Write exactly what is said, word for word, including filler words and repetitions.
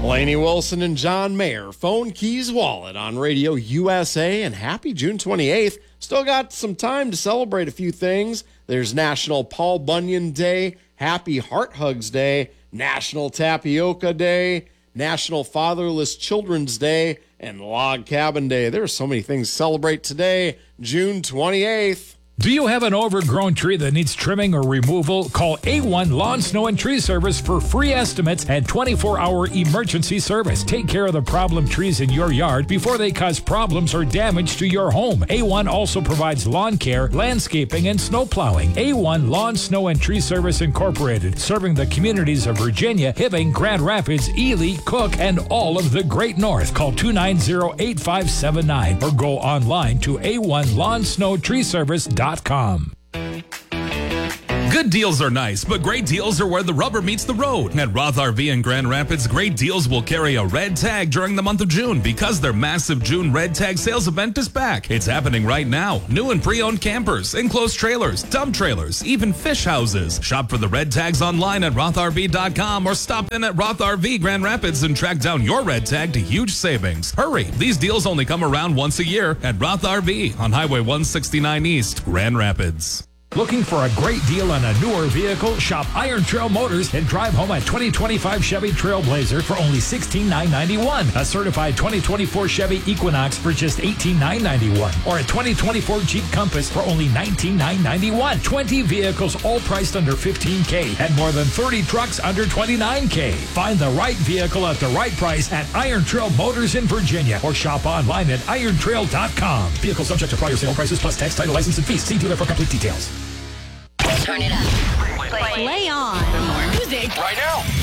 Lainey Wilson and John Mayer, Phone Keys Wallet on Radio U S A, and happy June twenty-eighth. Still got some time to celebrate a few things. There's National Paul Bunyan Day, Happy Heart Hugs Day, National Tapioca Day, National Fatherless Children's Day, and Log Cabin Day. There are so many things to celebrate today, June twenty-eighth. Do you have an overgrown tree that needs trimming or removal? Call A one Lawn, Snow, and Tree Service for free estimates and twenty-four hour emergency service. Take care of the problem trees in your yard before they cause problems or damage to your home. A one also provides lawn care, landscaping, and snow plowing. A one Lawn, Snow, and Tree Service Incorporated, serving the communities of Virginia, Hibbing, Grand Rapids, Ely, Cook, and all of the Great North. Call two nine zero, eight five seven nine or go online to A one Lawn, Snow, Tree Service dot com. Good deals are nice, but great deals are where the rubber meets the road. At Roth R V in Grand Rapids, great deals will carry a red tag during the month of June because their massive June red tag sales event is back. It's happening right now. New and pre-owned campers, enclosed trailers, dump trailers, even fish houses. Shop for the red tags online at roth r v dot com or stop in at Roth R V Grand Rapids and track down your red tag to huge savings. Hurry, these deals only come around once a year at Roth R V on Highway one sixty-nine East, Grand Rapids. Looking for a great deal on a newer vehicle? Shop Iron Trail Motors and drive home a twenty twenty-five Chevy Trailblazer for only sixteen thousand nine hundred ninety-one dollars. A certified twenty twenty-four Chevy Equinox for just eighteen thousand nine hundred ninety-one dollars. Or a twenty twenty-four Jeep Compass for only nineteen thousand nine hundred ninety-one dollars. twenty vehicles all priced under fifteen thousand dollars and more than thirty trucks under twenty-nine thousand dollars. Find the right vehicle at the right price at Iron Trail Motors in Virginia or shop online at iron trail dot com. Vehicle subject to prior sale prices plus tax, title, license, and fees. See dealer for complete details. Turn it up. Play, Play on. Music. Right now.